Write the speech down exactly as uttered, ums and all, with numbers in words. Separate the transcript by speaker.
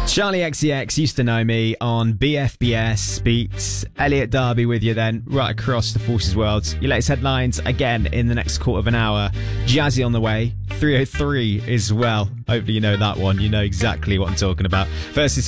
Speaker 1: Charlie X C X used to know me on B F B S Beats. Elliot Darby with you then, right across the Forces world. Your latest headlines again in the next quarter of an hour. Jazzy on the way, three oh three as well. Hopefully you know that one. You know exactly what I'm talking about. First, this